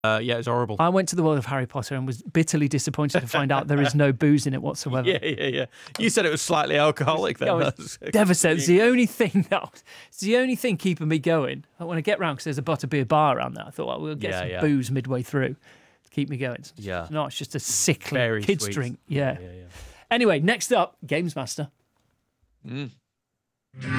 Yeah, it's horrible. I went to the world of Harry Potter and was bitterly disappointed to find out there is no booze in it whatsoever. Yeah. You said it was slightly alcoholic then. I was devastated. It's the only thing keeping me going. When I get round, because there's a butterbeer bar around there, I thought, well, we'll get some booze midway through to keep me going. No, it's just a sickly Very kids sweet. drink. Yeah. Anyway, next up, Games Master.